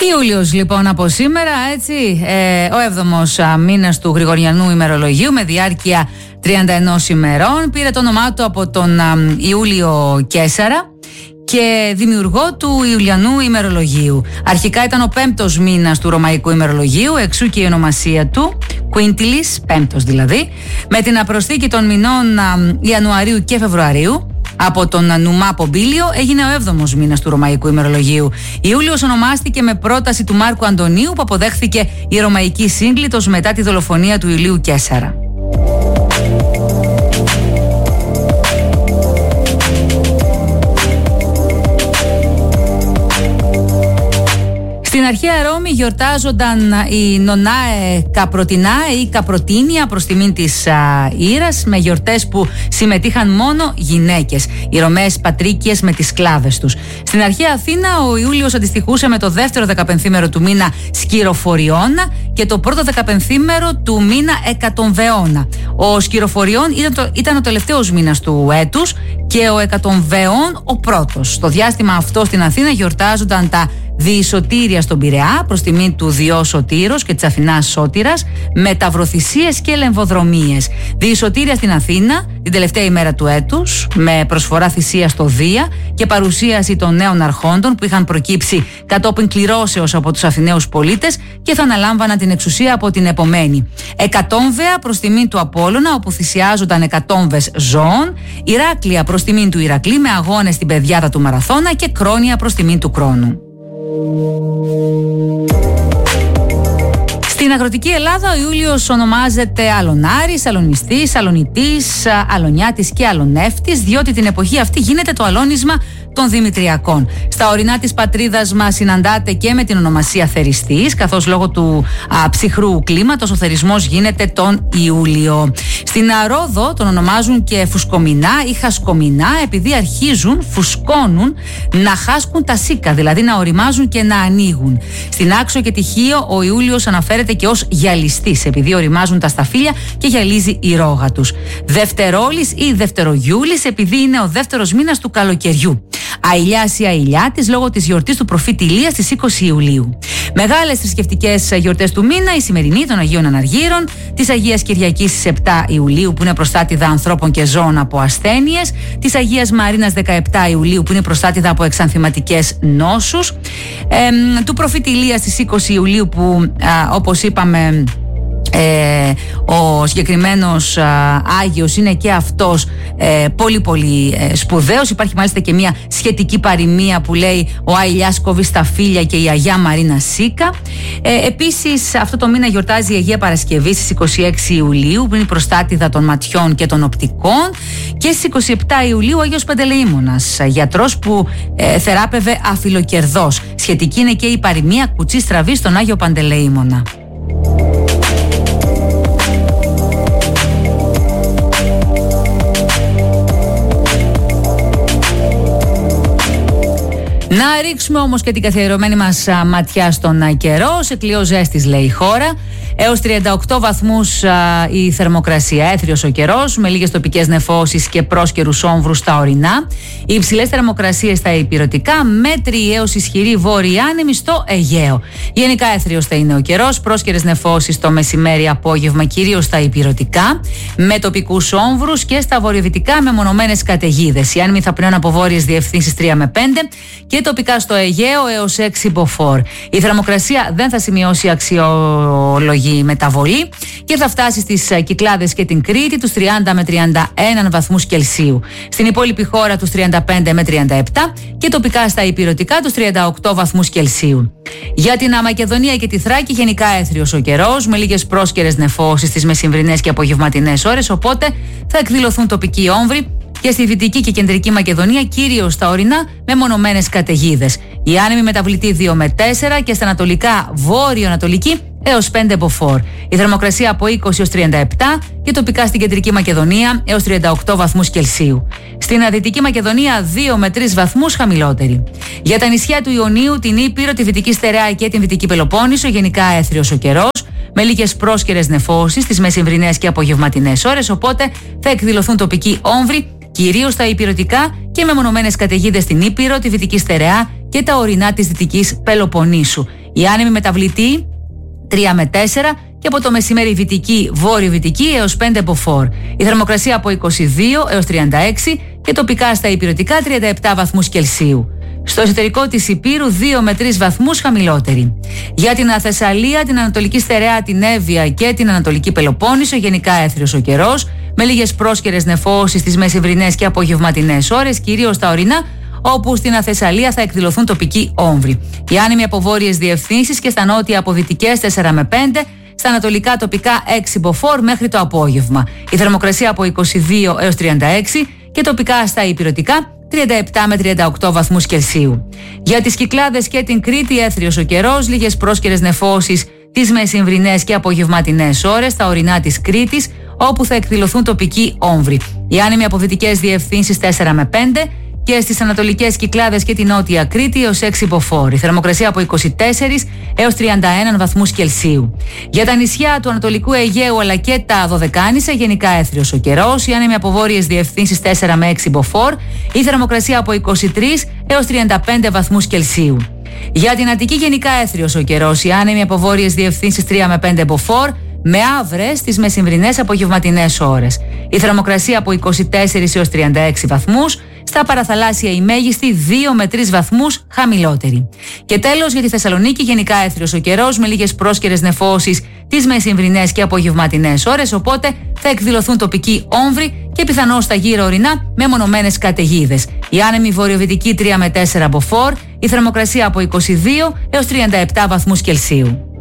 Ιούλιος λοιπόν από σήμερα, έτσι, ο 7ος μήνας του Γρηγοριανού ημερολογίου με διάρκεια 31 ημερών, πήρε το όνομά του από τον Ιούλιο Καίσαρα και δημιουργό του Ιουλιανού ημερολογίου. Αρχικά ήταν ο 5ος μήνας του Ρωμαϊκού ημερολογίου, εξού και η ονομασία του, Quintilis, 5ος δηλαδή, με την απροσθήκη των μηνών Ιανουαρίου και Φεβρουαρίου. Από τον Νουμά Πομπίλιο έγινε ο 7ος μήνας του Ρωμαϊκού ημερολογίου. Ιούλιος ονομάστηκε με πρόταση του Μάρκου Αντωνίου, που αποδέχθηκε η Ρωμαϊκή Σύγκλιτος μετά τη δολοφονία του Ιουλίου Καίσαρα. Στην αρχαία Ρώμη γιορτάζονταν οι Νονάε Καπροτινάε ή Καπροτίνια προς τιμήν της Ήρας, με γιορτές που συμμετείχαν μόνο γυναίκες, οι Ρωμαίες πατρίκιες με τις σκλάβες τους. Στην αρχαία Αθήνα ο Ιούλιος αντιστοιχούσε με το δεύτερο δεκαπενθήμερο του μήνα Σκυροφοριώνα και το πρώτο δεκαπενθήμερο του μήνα Εκατομβεώνα. Ο Σκυροφοριών ήταν ο τελευταίος μήνας του έτους και ο Εκατομβεών ο πρώτος. Στο διάστημα αυτό στην Αθήνα γιορτάζονταν τα διεισωτήρια στον Πειραιά προς τιμήν του Διό Σωτήρος και της Αθηνάς Σώτηρας, με ταυροθυσίες και λεμβοδρομίες. Διεισωτήρια στην Αθήνα την τελευταία ημέρα του έτους, με προσφορά θυσία στο Δία και παρουσίαση των νέων αρχόντων που είχαν προκύψει κατόπιν κληρώσεως από τους Αθηναίους πολίτες και θα αναλάμβαναν την εξουσία από την επομένη. Εκατόμβεα προς τιμήν του Απόλλωνα, όπου θυσιάζονταν εκατόμβες ζώων. Ηράκλεια προς τιμήν του Ηρακλή, με αγώνες στην πεδιάδα του Μαραθώνα, και Κρόνια προς τιμήν του Κρόνου. Στην αγροτική Ελλάδα ο Ιούλιος ονομάζεται Αλωνάρης, Αλωνιστής, Αλωνητής, Αλωνιάτης και Αλωνεύτης, διότι την εποχή αυτή γίνεται το αλώνισμα των Δημητριακών. Στα ορεινά της πατρίδας μας συναντάται και με την ονομασία Θεριστής, καθώς λόγω του ψυχρού κλίματος ο θερισμός γίνεται τον Ιούλιο. Στην Ρόδο τον ονομάζουν και Φουσκομινά ή Χασκομινά, επειδή αρχίζουν, φουσκώνουν, να χάσκουν τα σίκα, δηλαδή να οριμάζουν και να ανοίγουν. Στην Άξο και τη Χίο ο Ιούλιος αναφέρεται και ως γυαλιστής, επειδή οριμάζουν τα σταφύλια και γυαλίζει η ρόγα τους. Δευτερόλης ή Δευτερογιούλης, επειδή είναι ο δεύτερος μήνας του καλοκαιριού. Αηλιάς ή Αηλιάτης, λόγω της γιορτής του προφήτη Ηλία στις 20 Ιουλίου. Μεγάλες θρησκευτικές γιορτές του μήνα, η σημερινή των Αγίων Αναργύρων, της Αγίας Κυριακής στις 7 Ιουλίου, που είναι προστάτηδα ανθρώπων και ζώων από ασθένειες, της Αγίας Μαρίνας 17 Ιουλίου, που είναι προστάτηδα από εξανθηματικές νόσους, του προφήτη Ηλία στις 20 Ιουλίου, που όπως είπαμε ο συγκεκριμένος Άγιος είναι και αυτός πολύ σπουδαίος. Υπάρχει μάλιστα και μια σχετική παροιμία που λέει «Ο Αηλιάς κόβει στα φύλλια και η Αγιά Μαρίνα σίκα». Επίσης αυτό το μήνα γιορτάζει η Αγία Παρασκευή στις 26 Ιουλίου, που είναι η προστάτηδα των ματιών και των οπτικών, και στις 27 Ιουλίου ο Άγιος Παντελεήμονας, γιατρός που θεράπευε αφιλοκερδός. Σχετική είναι και η παροιμία «Κουτσί στραβή στον Άγιο Παντελεήμονα». Να ρίξουμε όμως και την καθιερωμένη μας ματιά στον καιρό. Σε κλειό ζέστης λέει η χώρα. Έως 38 βαθμούς η θερμοκρασία. Έθριος ο καιρός, με λίγες τοπικές νεφώσεις και πρόσκαιρους όμβρους στα ορεινά. Οι υψηλές θερμοκρασίες στα ηπειρωτικά, μέτριοι έως ισχυρή βόρεια άνεμη στο Αιγαίο. Γενικά έθριος θα είναι ο καιρός, πρόσκαιρες νεφώσεις το μεσημέρι απόγευμα, κυρίως στα ηπειρωτικά, με τοπικούς όμβρους, και στα βορειοδυτικά με μονομένες καταιγίδες. Οι άνεμοι θα πνέουν από βόρειες διευθύνσεις 3 με 5 και τοπικά στο Αιγαίο έως 6 μποφόρ. Η θερμοκρασία δεν θα σημειώσει αξιολογική μεταβολή και θα φτάσει στις Κυκλάδες και την Κρήτη τους 30 με 31 βαθμούς Κελσίου. Στην υπόλοιπη χώρα τους 35 με 37 και τοπικά στα ηπειρωτικά τους 38 βαθμούς Κελσίου. Για την Μακεδονία και τη Θράκη γενικά έθριος ο καιρός, με λίγες πρόσκαιρες νεφώσεις στις μεσημβρινές και απογευματινές ώρες, οπότε θα εκδηλωθούν τοπικοί όμβροι και στη Δυτική και Κεντρική Μακεδονία, κυρίως στα ορεινά, με μονομένες καταιγίδες. Οι άνεμοι μεταβλητοί 2 με 4 και στα ανατολικά βόρειο-ανατολική έως 5 μποφόρ. Η θερμοκρασία από 20 έως 37 και τοπικά στην Κεντρική Μακεδονία έως 38 βαθμούς Κελσίου. Στην Δυτική Μακεδονία 2 με 3 βαθμούς χαμηλότερη. Για τα νησιά του Ιωνίου, την Ήπειρο, τη Δυτική Στερεά και την Δυτική Πελοπόννησο γενικά έθριος ο καιρός, με λίγες πρόσκαιρες νεφώσεις στις μεσημβρινές και απογευματινές ώρες, οπότε θα εκδηλωθούν τοπικοί όμβροι, κυρίως στα ηπειρωτικά και με μονομένες καταιγίδες στην Ήπειρο, τη Δυτική Στερεά και τα ορεινά της Δυτικής Πελοποννήσου. Η άνεμη μεταβλητή 3 με 4 και από το μεσημέρι βυτική, βόρειο-βυτική έως 5 μποφόρ. Η θερμοκρασία από 22 έως 36 και τοπικά στα ηπειρωτικά 37 βαθμούς Κελσίου. Στο εσωτερικό της Ηπείρου 2 με 3 βαθμούς χαμηλότερη. Για την Θεσσαλία, την Ανατολική Στερεά, την Εύβοια και την Ανατολική Πελοπόννησο γενικά έθριος ο καιρός, με λίγες πρόσκαιρες νεφώσεις στις μεσημβρινές και απογευματινές ώρες, κυρίως στα ορεινά, όπου στην Αθεσσαλία θα εκδηλωθούν τοπικοί όμβροι. Οι άνεμοι από βόρειες διευθύνσεις και στα νότια από δυτικές 4 με 5, στα ανατολικά τοπικά 6 μποφόρ μέχρι το απόγευμα. Η θερμοκρασία από 22 έως 36 και τοπικά στα ηπειρωτικά 37 με 38 βαθμούς Κελσίου. Για τις Κυκλάδες και την Κρήτη έθριος ο καιρός, λίγες πρόσκαιρες νεφώσεις τις μεσημβρινές και απογευματινές ώρες στα ορεινά της Κρήτης, όπου θα εκδηλωθούν τοπικοί όμβροι. Οι άνεμοι από δυτικές διευθύνσεις 4 με 5 και στις ανατολικές Κυκλάδες και την νότια Κρήτη έως 6 μποφόρ. Η θερμοκρασία από 24 έως 31 βαθμούς Κελσίου. Για τα νησιά του Ανατολικού Αιγαίου αλλά και τα Δωδεκάνησα γενικά έθριος ο καιρός. Οι άνεμοι από βόρειες διευθύνσεις 4 με 6 μποφόρ. Η θερμοκρασία από 23 έως 35 βαθμούς Κελσίου. Για την Αττική γενικά έθριος ο καιρός. Οι άνεμοι από βόρειες διευθύνσεις 3 με 5 μποφόρ. Με αύρες στις μεσημβρινές απογευματινές ώρες. Η θερμοκρασία από 24 έως 36 βαθμούς. Στα παραθαλάσσια η μέγιστη 2 με 3 βαθμούς χαμηλότερη. Και τέλος για τη Θεσσαλονίκη γενικά έθριος ο καιρός με λίγες πρόσκαιρες νεφώσεις τις μεσημβρινές και απογευματινές ώρες, οπότε θα εκδηλωθούν τοπικοί όμβροι και πιθανώς στα γύρω ορεινά με μονομένες καταιγίδες. Η άνεμη βορειοβυτική 3 με 4 μποφόρ, η θερμοκρασία από 22 έως 37 βαθμούς Κελσίου.